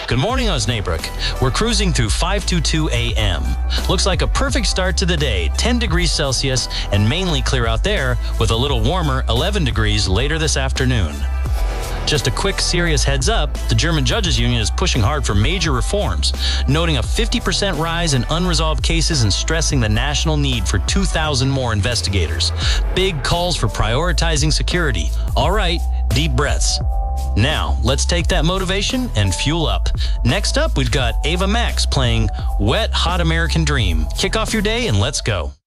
Good morning, Osnabrück. We're cruising through 522 AM. Looks like a perfect start to the day, 10 degrees Celsius and mainly clear out there with a little warmer 11 degrees later this afternoon. Just a quick serious heads up, the German Judges Union is pushing hard for major reforms, noting a 50% rise in unresolved cases and stressing the national need for 2,000 more investigators. Big calls for prioritizing security. All right, deep breaths. Now, let's take that motivation and fuel up. Next up, we've got Ava Max playing Wet Hot American Dream. Kick off your day and let's go.